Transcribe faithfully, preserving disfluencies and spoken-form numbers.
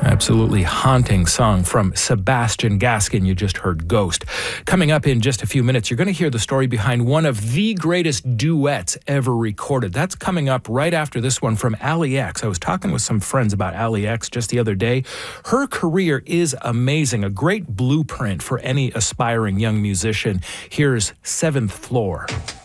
Absolutely haunting song from Sebastian Gaskin. You just heard Ghost. Coming up in just a few minutes, you're going to hear the story behind one of the greatest duets ever recorded. That's coming up right after this one from Allie X. I was talking with some friends about Allie X just the other day. Her career is amazing, a great blueprint for any aspiring young musician. Here's Seventh Floor.